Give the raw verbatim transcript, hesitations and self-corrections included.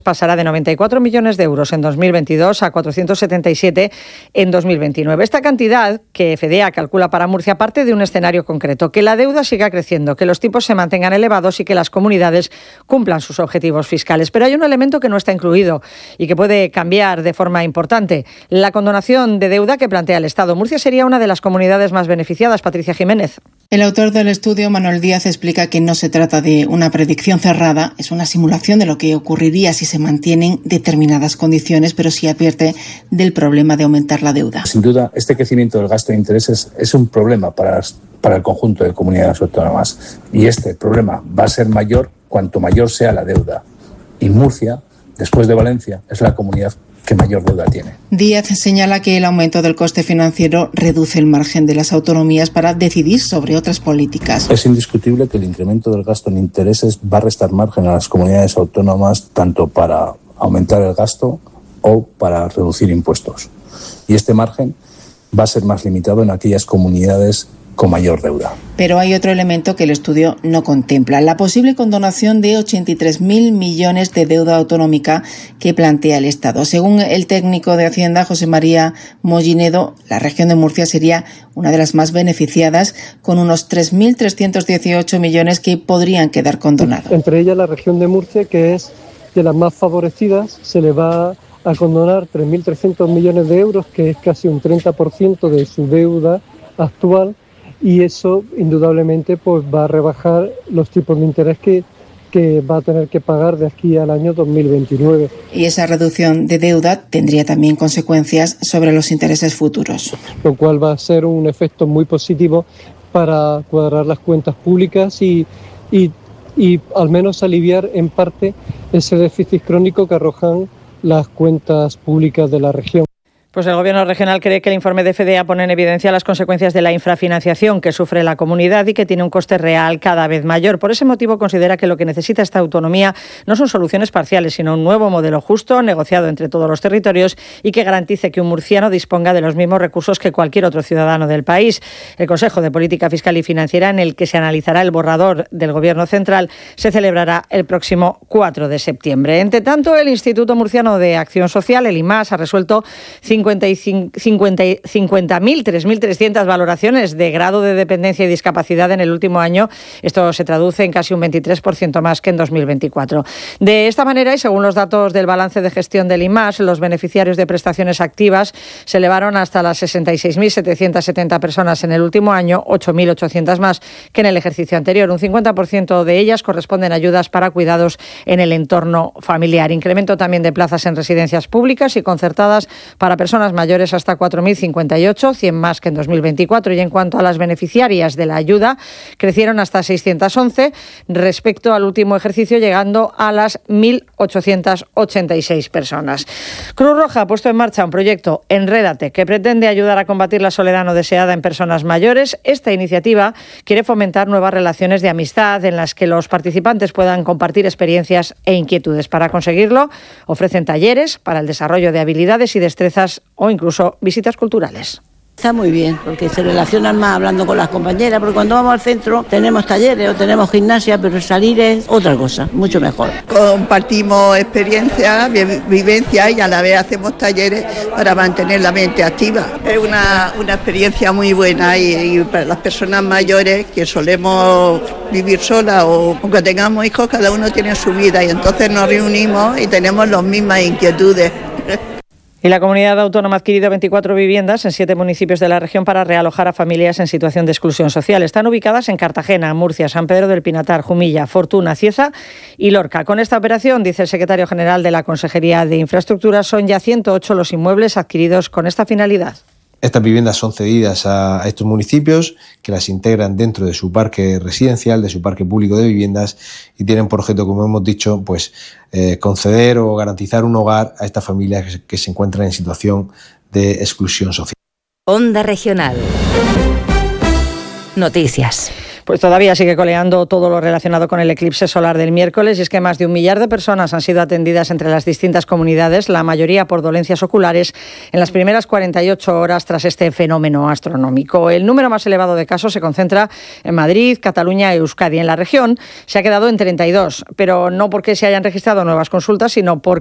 pasará de noventa y cuatro millones de euros en dos mil veintidós a cuatrocientos setenta y siete en dos mil veintinueve. Esta cantidad que F D A calcula para Murcia parte de un escenario concreto, que la deuda siga creciendo, que los tipos se mantengan elevados y que las comunidades cumplan sus objetivos fiscales. Pero hay un elemento que no está incluido y que puede cambiar de forma importante: la condonación de deuda que plantea el Estado. Murcia sería una de las comunidades más beneficiadas. Patricia Jiménez. El autor del estudio, Manuel Díaz, explica que no se trata de una predicción cerrada, es una simulación de lo que ocurriría si se mantienen determinadas condiciones, pero sí advierte del problema de aumentar la deuda. Sin duda, este crecimiento del gasto de intereses es un problema para, para el conjunto de comunidades autónomas, y este problema va a ser mayor cuanto mayor sea la deuda. Y Murcia, después de Valencia, es la comunidad que mayor deuda tiene. Díaz señala que el aumento del coste financiero reduce el margen de las autonomías para decidir sobre otras políticas. Es indiscutible que el incremento del gasto en intereses va a restar margen a las comunidades autónomas, tanto para aumentar el gasto o para reducir impuestos. Y este margen va a ser más limitado en aquellas comunidades con mayor deuda. Pero hay otro elemento que el estudio no contempla: la posible condonación de ochenta y tres mil millones de deuda autonómica que plantea el Estado. Según el técnico de Hacienda, José María Mollinedo, la región de Murcia sería una de las más beneficiadas, con unos tres mil trescientos dieciocho millones que podrían quedar condonados. Entre ellas la región de Murcia, que es de las más favorecidas, se le va a condonar tres mil trescientos millones de euros, que es casi un treinta por ciento de su deuda actual. Y eso indudablemente pues va a rebajar los tipos de interés que, que va a tener que pagar de aquí al año dos mil veintinueve. Y esa reducción de deuda tendría también consecuencias sobre los intereses futuros. Lo cual va a ser un efecto muy positivo para cuadrar las cuentas públicas y, y, y al menos aliviar en parte ese déficit crónico que arrojan las cuentas públicas de la región. Pues el Gobierno regional cree que el informe de F D A pone en evidencia las consecuencias de la infrafinanciación que sufre la comunidad y que tiene un coste real cada vez mayor. Por ese motivo considera que lo que necesita esta autonomía no son soluciones parciales, sino un nuevo modelo justo, negociado entre todos los territorios y que garantice que un murciano disponga de los mismos recursos que cualquier otro ciudadano del país. El Consejo de Política Fiscal y Financiera, en el que se analizará el borrador del Gobierno central, se celebrará el próximo cuatro de septiembre. Entre tanto, el Instituto Murciano de Acción Social, el I M A S, ha resuelto cincuenta mil, tres mil trescientas valoraciones de grado de dependencia y discapacidad en el último año. Esto se traduce en casi un veintitrés por ciento más que en dos mil veinticuatro. De esta manera, y según los datos del balance de gestión del I M A S, los beneficiarios de prestaciones activas se elevaron hasta las sesenta y seis mil setecientas setenta personas en el último año, ocho mil ochocientas más que en el ejercicio anterior. Un cincuenta por ciento de ellas corresponden a ayudas para cuidados en el entorno familiar. Incremento también de plazas en residencias públicas y concertadas para personas mayores hasta cuatro mil cincuenta y ocho, cien más que en dos mil veinticuatro. Y en cuanto a las beneficiarias de la ayuda, crecieron hasta seiscientas once respecto al último ejercicio, llegando a las mil ochocientas ochenta y seis personas. Cruz Roja ha puesto en marcha un proyecto, Enrédate, que pretende ayudar a combatir la soledad no deseada en personas mayores. Esta iniciativa quiere fomentar nuevas relaciones de amistad en las que los participantes puedan compartir experiencias e inquietudes. Para conseguirlo, ofrecen talleres para el desarrollo de habilidades y destrezas o incluso visitas culturales. Está muy bien, porque se relacionan más hablando con las compañeras, porque cuando vamos al centro tenemos talleres o tenemos gimnasia, pero salir es otra cosa, mucho mejor. Compartimos experiencias, vivencias y a la vez hacemos talleres para mantener la mente activa. Es una, una experiencia muy buena y, y para las personas mayores que solemos vivir solas o aunque tengamos hijos, cada uno tiene su vida y entonces nos reunimos y tenemos las mismas inquietudes. Y la comunidad autónoma ha adquirido veinticuatro viviendas en siete municipios de la región para realojar a familias en situación de exclusión social. Están ubicadas en Cartagena, Murcia, San Pedro del Pinatar, Jumilla, Fortuna, Cieza y Lorca. Con esta operación, dice el secretario general de la Consejería de Infraestructuras, son ya ciento ocho los inmuebles adquiridos con esta finalidad. Estas viviendas son cedidas a estos municipios, que las integran dentro de su parque residencial, de su parque público de viviendas, y tienen por objeto, como hemos dicho, pues eh, conceder o garantizar un hogar a estas familias que se, que se encuentran en situación de exclusión social. Onda Regional. Noticias. Pues todavía sigue coleando todo lo relacionado con el eclipse solar del miércoles, y es que más de un millar de personas han sido atendidas entre las distintas comunidades, la mayoría por dolencias oculares, en las primeras cuarenta y ocho horas tras este fenómeno astronómico. El número más elevado de casos se concentra en Madrid, Cataluña y Euskadi. En la región se ha quedado en treinta y dos, pero no porque se hayan registrado nuevas consultas, sino porque